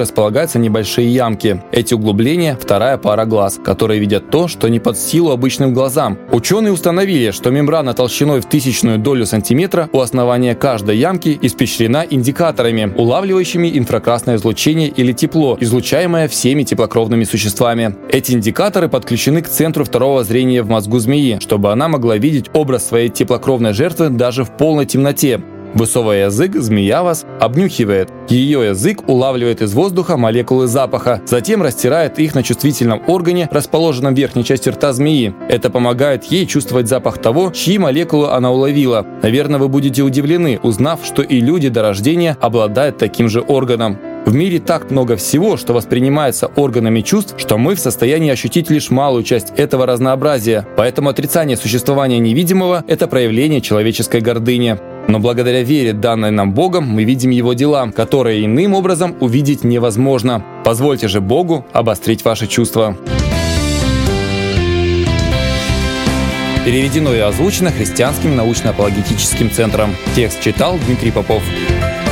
располагаются небольшие ямки. Эти углубления – вторая пара глаз, которые видят то, что не под силу обычным глазам. Ученые установили, что мембрана толщиной в 1000 долю сантиметра у основания каждой ямки испещрена индикаторами, улавливающими инфракрасное излучение или тепло, излучаемое всеми теплокровными существами. Эти индикаторы подключены к центру второго зрения в мозгу змеи, чтобы она могла видеть образ своей теплокровной жертвы даже в полной темноте. Высовывая язык, змея вас обнюхивает. Ее язык улавливает из воздуха молекулы запаха, затем растирает их на чувствительном органе, расположенном в верхней части рта змеи. Это помогает ей чувствовать запах того, чьи молекулы она уловила. Наверное, вы будете удивлены, узнав, что и люди до рождения обладают таким же органом. В мире так много всего, что воспринимается органами чувств, что мы в состоянии ощутить лишь малую часть этого разнообразия. Поэтому отрицание существования невидимого – это проявление человеческой гордыни. Но благодаря вере, данной нам Богом, мы видим Его дела, которые иным образом увидеть невозможно. Позвольте же Богу обострить ваши чувства. Переведено и озвучено Христианским научно-апологетическим центром. Текст читал Дмитрий Попов.